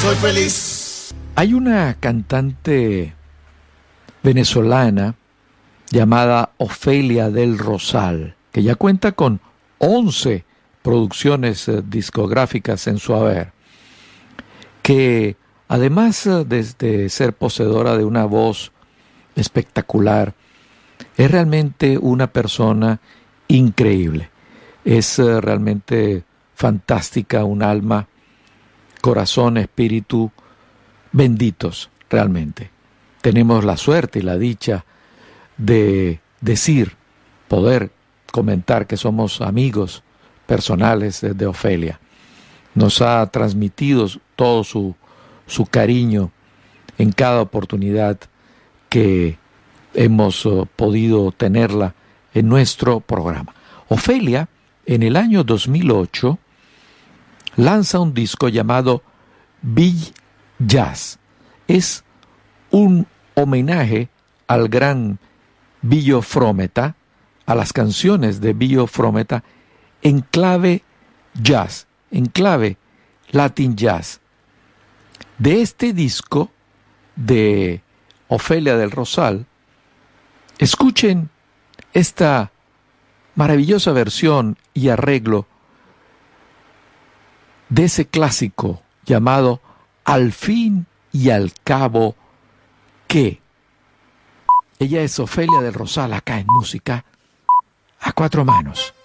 soy feliz. Hay una cantante venezolana llamada Ofelia del Rosal, que ya cuenta con 11 producciones discográficas en su haber, que además de ser poseedora de una voz espectacular, es realmente una persona increíble. Es realmente fantástica, un alma, corazón, espíritu, benditos realmente. Tenemos la suerte y la dicha de poder comentar que somos amigos personales de Ofelia. Nos ha transmitido todo su cariño en cada oportunidad que hemos podido tenerla en nuestro programa. Ofelia, en el año 2008, lanza un disco llamado Bill Jazz. Es un homenaje al gran Billo Frometa, a las canciones de Billo Frometa, en clave jazz, en clave Latin jazz. De este disco de Ofelia del Rosal, escuchen esta maravillosa versión y arreglo de ese clásico llamado Al fin y al cabo que. Ella es Ofelia del Rosal acá en Música a Cuatro Manos.